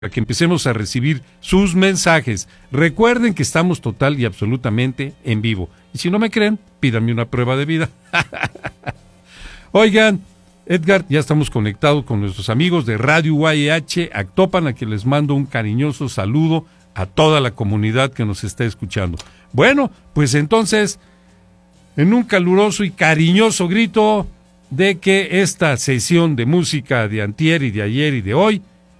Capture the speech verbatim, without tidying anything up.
para que empecemos a recibir sus mensajes. Recuerden que estamos total y absolutamente en vivo. Y si no me creen, pídanme una prueba de vida. Oigan, Edgar, ya estamos conectados con nuestros amigos de Radio U A H Actopan, a quien les mando un cariñoso saludo a toda la comunidad que nos está escuchando. Bueno, pues entonces, en un caluroso y cariñoso grito de que esta sesión de música de antier y de ayer y de hoy